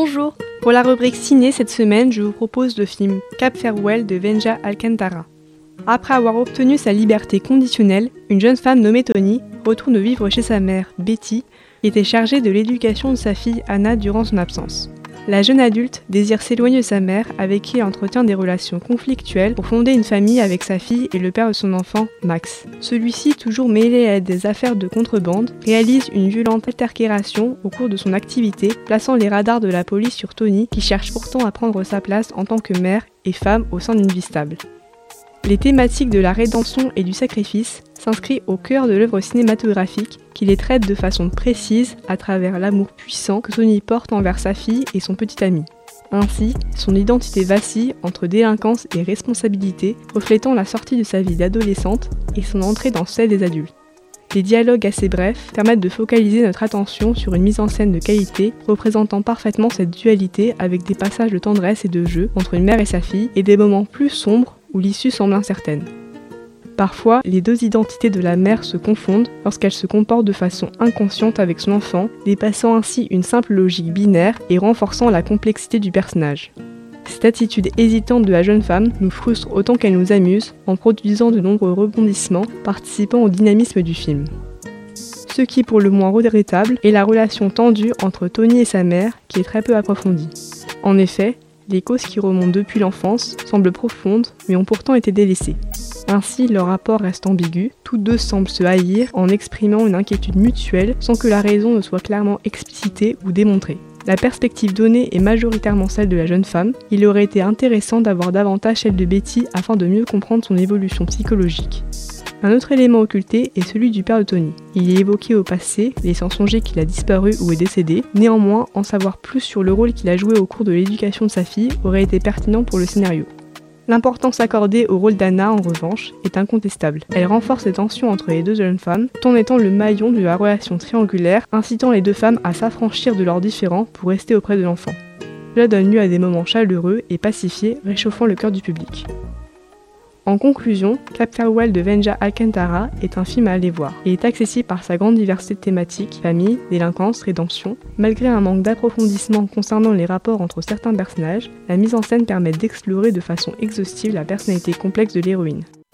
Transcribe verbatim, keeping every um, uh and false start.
Bonjour. Pour la rubrique ciné cette semaine, je vous propose le film Cape Farewell de Venja Alcântara. Après avoir obtenu sa liberté conditionnelle, une jeune femme nommée Toni retourne vivre chez sa mère, Betty, qui était chargée de l'éducation de sa fille Anna durant son absence. La jeune adulte désire s'éloigner de sa mère, avec qui elle entretient des relations conflictuelles pour fonder une famille avec sa fille et le père de son enfant, Max. Celui-ci, toujours mêlé à des affaires de contrebande, réalise une violente altercation au cours de son activité, plaçant les radars de la police sur Toni, qui cherche pourtant à prendre sa place en tant que mère et femme au sein d'une vie stable. Les thématiques de la rédemption et du sacrifice s'inscrivent au cœur de l'œuvre cinématographique qui les traite de façon précise à travers l'amour puissant que Toni porte envers sa fille et son petit ami. Ainsi, son identité vacille entre délinquance et responsabilité, reflétant la sortie de sa vie d'adolescente et son entrée dans celle des adultes. Les dialogues assez brefs permettent de focaliser notre attention sur une mise en scène de qualité, représentant parfaitement cette dualité avec des passages de tendresse et de jeu entre une mère et sa fille et des moments plus sombres où l'issue semble incertaine. Parfois, les deux identités de la mère se confondent lorsqu'elle se comporte de façon inconsciente avec son enfant, dépassant ainsi une simple logique binaire et renforçant la complexité du personnage. Cette attitude hésitante de la jeune femme nous frustre autant qu'elle nous amuse, en produisant de nombreux rebondissements, participant au dynamisme du film. Ce qui, pour le moins regrettable, est la relation tendue entre Toni et sa mère, qui est très peu approfondie. En effet, les causes qui remontent depuis l'enfance semblent profondes, mais ont pourtant été délaissées. Ainsi, leur rapport reste ambigu, tous deux semblent se haïr en exprimant une inquiétude mutuelle sans que la raison ne soit clairement explicitée ou démontrée. La perspective donnée est majoritairement celle de la jeune femme. Il aurait été intéressant d'avoir davantage celle de Betty afin de mieux comprendre son évolution psychologique. Un autre élément occulté est celui du père de Toni. Il est évoqué au passé, laissant songer qu'il a disparu ou est décédé. Néanmoins, en savoir plus sur le rôle qu'il a joué au cours de l'éducation de sa fille aurait été pertinent pour le scénario. L'importance accordée au rôle d'Anna, en revanche, est incontestable. Elle renforce les tensions entre les deux jeunes femmes, tout en étant le maillon de la relation triangulaire, incitant les deux femmes à s'affranchir de leurs différends pour rester auprès de l'enfant. Cela donne lieu à des moments chaleureux et pacifiés, réchauffant le cœur du public. En conclusion, Cape Farewell de Venja Alcântara est un film à aller voir. Il est accessible par sa grande diversité de thématiques, famille, délinquance, rédemption. Malgré un manque d'approfondissement concernant les rapports entre certains personnages, la mise en scène permet d'explorer de façon exhaustive la personnalité complexe de l'héroïne.